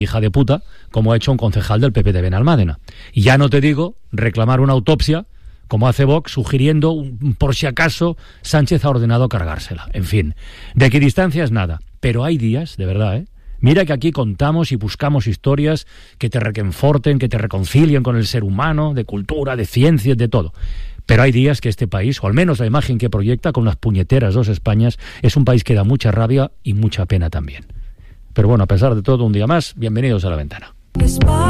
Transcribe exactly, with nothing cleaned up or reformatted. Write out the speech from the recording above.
hija de puta, como ha hecho un concejal del P P de Benalmádena. Y ya no te digo reclamar una autopsia, como hace Vox, sugiriendo, un, por si acaso, Sánchez ha ordenado cargársela. En fin, de equidistancias nada. Pero hay días, de verdad, ¿eh? Mira que aquí contamos y buscamos historias que te reconforten, que te reconcilien con el ser humano, de cultura, de ciencias, de todo. Pero hay días que este país, o al menos la imagen que proyecta con las puñeteras dos Españas, es un país que da mucha rabia y mucha pena también. Pero bueno, a pesar de todo, un día más, bienvenidos a La Ventana.